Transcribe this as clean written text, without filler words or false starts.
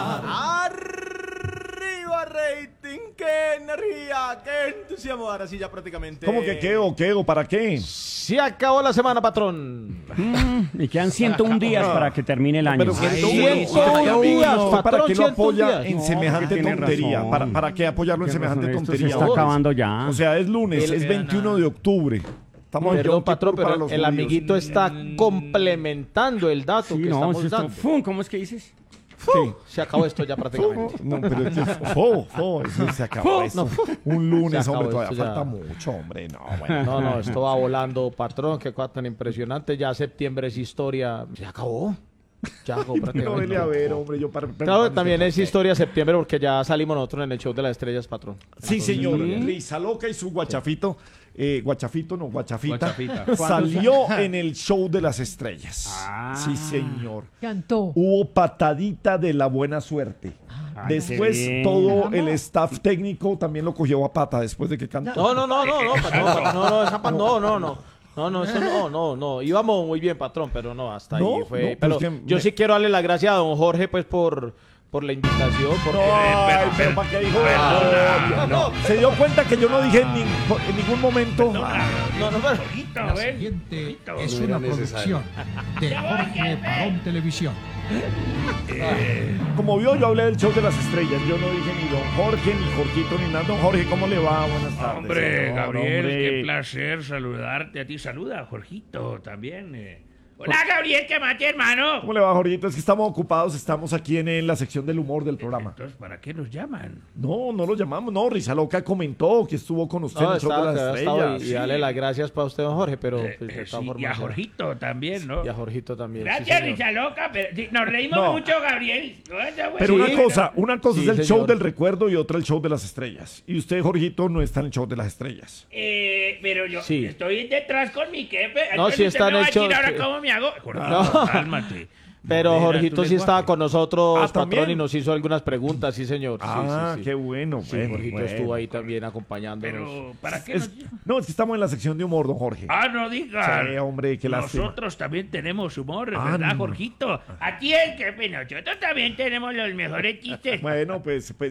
Arriba rating, qué energía, qué entusiasmo. Ahora sí ya prácticamente. ¿Cómo que qué o para qué? Se acabó la semana, patrón. Y quedan 101 días para que termine el año. Pero Ay, 101 días, patrón, ¿para qué lo 101 apoya días? en No, semejante porque tiene tontería? razón. ¿Para qué apoyarlo en Tiene semejante razón, esto se tontería? está acabando ya. O sea, es lunes, es 21 de octubre. Estamos en Perdón, Yom Kippur patrón, para pero los el judíos. amiguito está complementando el dato Sí, que no, estamos si esto- dando. ¡Fum! ¿Cómo es que dices? ¿Qué? Se acabó esto ya prácticamente. No, pero es que eso se acabó eso. Un lunes, Se acabó hombre, todavía esto ya. falta mucho, hombre. No, bueno. No, esto va volando, patrón, qué cosa tan impresionante. Ya septiembre es historia. Se acabó. Ya acabó No, prácticamente. vele a ver, hombre, yo para... Claro, también es historia septiembre porque ya salimos nosotros en el show de las estrellas, patrón. Sí, señor. Sí. Risa Loca y su guachafito. Guachafita. Guachafita. Salió en el show de las estrellas. Ah. Sí, señor. Cantó. Hubo patadita de la buena suerte. Ay, Después qué bien. todo el staff técnico también lo cogió a pata después de que cantó. No, patrón, no. Íbamos muy bien, patrón, pero no, hasta ahí No, fue. no, pero pues que yo me- sí quiero darle las gracias a don Jorge, pues, por la invitación. Porque... Ay, pero ¿para qué dijo eso? no. Se dio cuenta que yo no dije en ningún momento. No, pero... La siguiente es una producción de Jorge Barón Televisión. Como vio, yo hablé del show de las estrellas. Yo no dije ni don Jorge, ni Jorgito, ni nada. Don Jorge, ¿cómo le va? Buenas tardes. Hombre, señor, Gabriel, hombre. qué placer saludarte a ti. Saluda, Jorgito, también. Hola, Gabriel, ¿qué mate, hermano? ¿Cómo le va, Jorgito? Es que estamos ocupados, estamos aquí en la sección del humor del programa. Entonces, ¿para qué nos llaman? No lo llamamos, no. Risa Loca comentó que estuvo con usted en No, el show de las estaba y estrellas. darle las gracias para usted, don Jorge, pero pues, de Sí, todas y formas, a Jorgito también, ¿no? Y a Jorgito también. sí, Gracias, señor. Risa Loca. Pero, sí, nos reímos No. mucho, Gabriel. Pero Sí. una cosa Sí, es el señor. show del recuerdo y otra el show de las estrellas. Y usted, Jorgito, no está en el show de las estrellas. Pero yo Sí. estoy detrás con mi jefe. No, Entonces sí usted está en me va el a decir show, ahora sí. cómo me hago. Jorgito, No. cálmate. Pero Modera Jorgito tu sí lenguaje. estaba con nosotros, Ah, patrón, ¿también? y nos hizo algunas preguntas, sí, señor. Sí, Ah, sí. qué bueno. Sí, bueno, Jorgito bueno. estuvo ahí también acompañándonos. Pero, ¿para qué Es- nos... no, es que estamos en la sección de humor, don Jorge. No digas. Sí, hombre, qué lástima. Nosotros también tenemos humor, Ah, ¿verdad, no. Jorgito? A ti es que nosotros también tenemos los mejores chistes. Bueno, pues